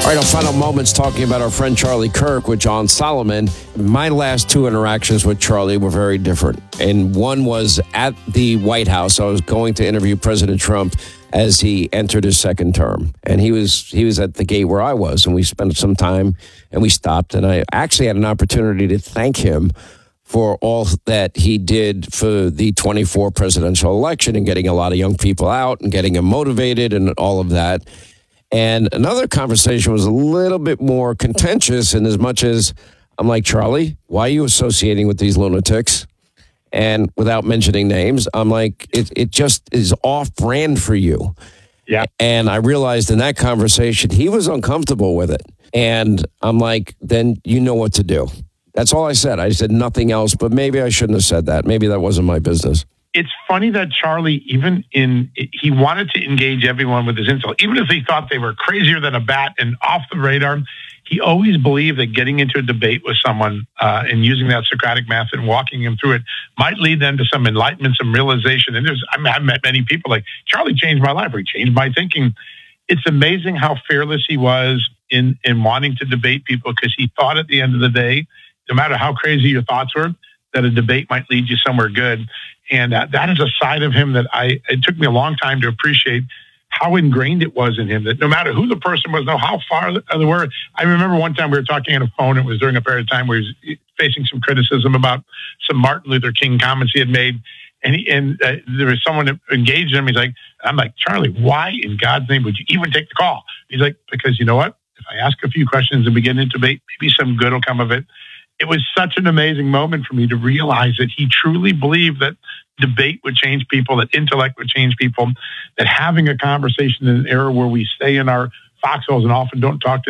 All right, our final moments talking about our friend Charlie Kirk with John Solomon. My last two interactions with Charlie were very different. And one was at the White House. I was going to interview President Trump as he entered his second term. And he was at the gate where I was. And we spent some time and we stopped. And I actually had an opportunity to thank him for all that he did for the 24 presidential election and getting a lot of young people out and getting them motivated and all of that. And another conversation was a little bit more contentious in as much as I'm like, Charlie, why are you associating with these lunatics? And without mentioning names, I'm like, it just is off brand for you. Yeah. And I realized in that conversation, he was uncomfortable with it. And I'm like, then you know what to do. That's all I said. I said nothing else, but maybe I shouldn't have said that. Maybe that wasn't my business. It's funny that Charlie, he wanted to engage everyone with his insult, even if he thought they were crazier than a bat and off the radar. He always believed that getting into a debate with someone and using that Socratic method and walking him through it might lead them to some enlightenment, some realization. And I've met many people like Charlie changed my life, or he changed my thinking. It's amazing how fearless he was in wanting to debate people, because he thought at the end of the day, no matter how crazy your thoughts were, that a debate might lead you somewhere good. And that is a side of him that it took me a long time to appreciate how ingrained it was in him, that no matter who the person was, no how far they were. I remember one time we were talking on a phone. It was during a period of time where he was facing some criticism about some Martin Luther King comments he had made. And there was someone that engaged him. I'm like, Charlie, why in God's name would you even take the call? He's like, because you know what? If I ask a few questions and begin to debate, maybe some good will come of it. It was such an amazing moment for me to realize that he truly believed that debate would change people, that intellect would change people, that having a conversation in an era where we stay in our foxholes and often don't talk to